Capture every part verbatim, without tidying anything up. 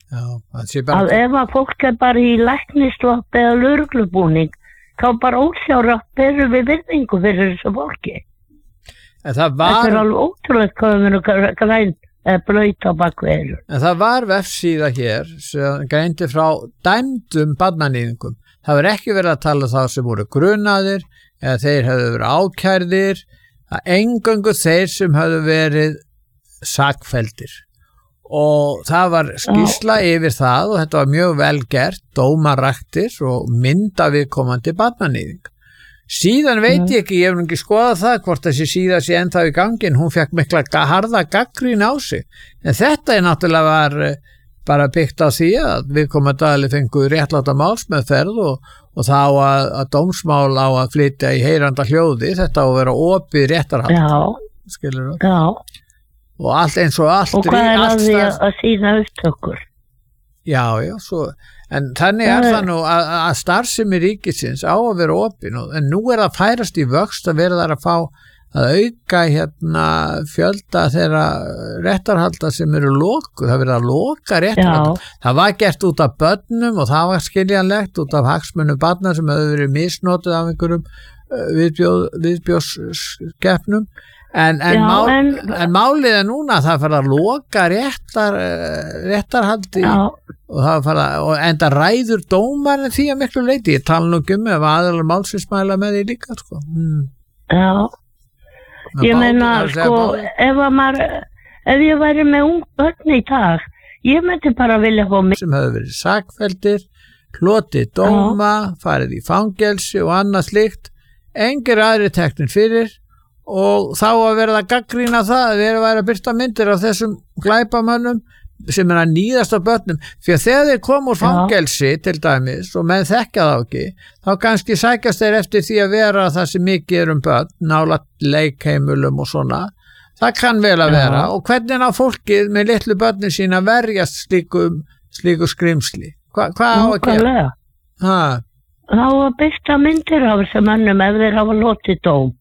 Já, það sé bara að ef að fólk er bara í læknislopp eða lögreglubúning þá bara ósjárátt berum við virðingu fyrir þessu fólki. En það var, þetta er alveg ótrúlega hvað við erum græn eða blöyt á bakveiður. En það var vefsíða hér sem greindi frá dæmdum barnaníðingum. Það var ekki verið að tala þá sem voru grunaðir eða þeir hefðu verið ákærðir, að eingöngu þeir sem hefðu verið sakfelldir. Og það var skýrsla Já. Yfir það og þetta var mjög vel gert, dómaraktir og myndaviðkomandi barnaníðing. Síðan veit ég ekki, ég hef ekki skoðað það hvort þessi síða sé ennþá í gangin, hún fekk mikla harða gagnrýni á sig. En þetta er náttúrulega var bara byggt á því að viðkomandi aðili fengu réttláta málsmeðferð og, og þá að, að dómsmál á að flytja í heyranda hljóði, þetta á að vera opið réttarhald. Já. Skilur þú? Já. Og allt eins og allt. Og hvað er að því að sína upptökur? Já, já, svo... En þannig er það nú að, að starfsemi ríkisins á að vera opin og, en nú er það færast í vöxt að vera þar að fá að auka hérna fjölda þeirra réttarhalda sem eru lokuð, það verið að loka réttarhalda. Það var gert út af börnum og það var skiljanlegt út af hagsmunum barna sem hefur verið misnotuð af einhverjum viðbjóð, viðbjóðskeppnum. En, en, Já, mál, en, en málið er núna að það fara að loka réttar, réttarhaldi Já. Og það fara og enda ræður dómar en því að miklu leiti. Ég tala nú um ef aðalar málsins mæla með því líka sko. Mm. Já, ég meina sko ef, maður, ef ég væri með ung börn í dag, ég myndi bara vilja fá mig. Sem hefur verið sakfelldir, hlotið dóma, Já. Farið í fangelsi og annað slíkt, engir aðri teknir fyrir. Og þá að verða að gaggrýna það að vera að vera að byrta myndir af þessum glæpamönnum sem er að níðast af börnum fyrir að þegar þeir koma úr fangelsi til dæmis og menn þekka þá ekki þá kannski sækast þeir eftir því að vera það sem mikið er um börn nálægt leikheimulum og svona það kann vel að vera Já. Og hvernig á fólkið með litlu börnin sín að verjast slíkum, slíku skrimsli Hva, hvað á að gera? Þá að byrta myndir af þessum mönnum ef þeir hafa lotið dóm.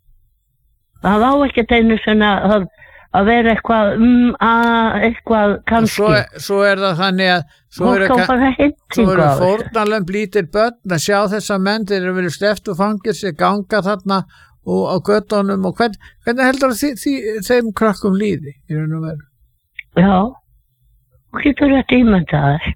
Það á ekkert einu svona að, að vera eitthvað um að eitthvað kannski. Svo, svo er það þannig að svo eru, svo eru fórnarlömb lítil börn að sjá þessa menn þeir eru verið sleppt og fangilsi ganga þarna og á göttunum og hvern, hvernig heldur því, því, þeim krakkum líði í raun og veru? Já, og getur þetta ímyndaðar.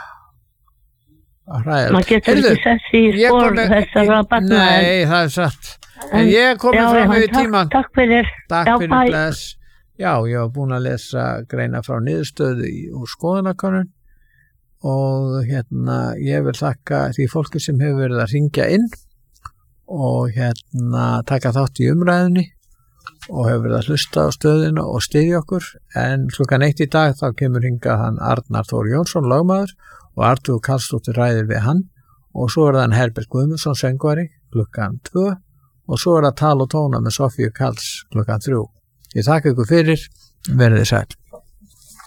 Maður getur Heyrðu, ekki sett í spór þessara barna. Nei, það er satt. En ég er komið fram yfir tíman. Takk fyrir. Takk fyrir bless. Já, ég var búin að lesa greina frá niðurstöðu í, úr skoðanakönnun og hérna ég vil þakka því fólki sem hefur verið að ringja inn og hérna taka þátt í umræðinni og hefur verið að hlusta á stöðina og styðja okkur en klukkan eitt í dag þá kemur hingað hann Arnar Þór Jónsson lögmaður og Artur Karlsdóttir ræðir við hann og svo er það hann Herbert Guðmundsson söngvari klukkan tvö og svo er það tal og tóna með Sofíu Karls klukkan þrjú. Ég þakka ykkur fyrir, verið þið sæl.